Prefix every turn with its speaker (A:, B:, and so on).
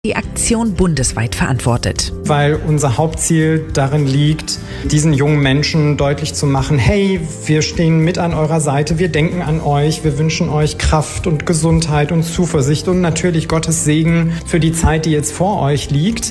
A: die Aktion bundesweit verantwortet.
B: Weil unser Hauptziel darin liegt, diesen jungen Menschen deutlich zu machen, hey, wir stehen mit an eurer Seite, wir denken an euch, wir wünschen euch Kraft und Gesundheit und Zuversicht und natürlich Gottes Segen für die Zeit, die jetzt vor euch liegt.